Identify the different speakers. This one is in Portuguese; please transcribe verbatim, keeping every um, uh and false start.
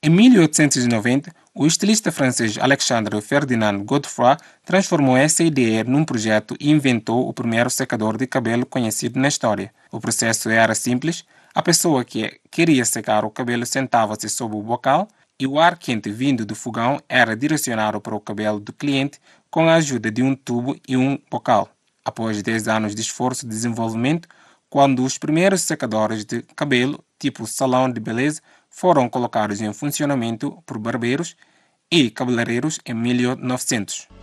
Speaker 1: Em mil oitocentos e noventa, o estilista francês Alexandre Ferdinand Godefroy transformou essa ideia num projeto e inventou o primeiro secador de cabelo conhecido na história. O processo era simples. A pessoa que queria secar o cabelo sentava-se sob o bocal e o ar quente vindo do fogão era direcionado para o cabelo do cliente com a ajuda de um tubo e um bocal. Após dez anos de esforço e desenvolvimento, quando os primeiros secadores de cabelo, tipo salão de beleza, foram colocados em funcionamento por barbeiros e cabeleireiros em mil e novecentos.